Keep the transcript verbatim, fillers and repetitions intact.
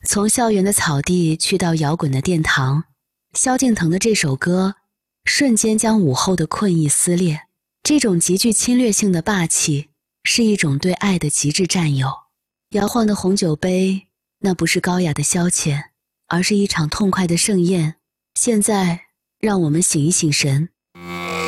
从校园的草地去到摇滚的殿堂，萧敬腾的这首歌瞬间将午后的困意撕裂。这种极具侵略性的霸气，是一种对爱的极致占有。摇晃的红酒杯，那不是高雅的消遣，而是一场痛快的盛宴。现在，让我们醒一醒神，